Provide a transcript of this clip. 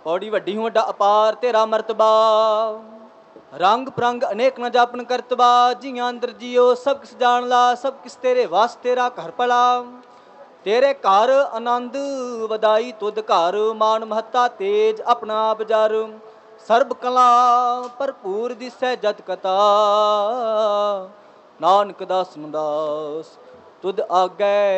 पौड़ी वड्डी हूँ वड्डा अपार तेरा मर्तबा, रंग परंग अनेक न जापन करतबा, जियां अंदर जियो सब किस जान ला, सब किस तेरे वास तेरा घर पला। तेरे घर आनंद वदाई तुद घर, मान महता तेज अपना बजार, सर्ब कला भरपूर दिसै जत कता, नानक दास मुदास तुद आगै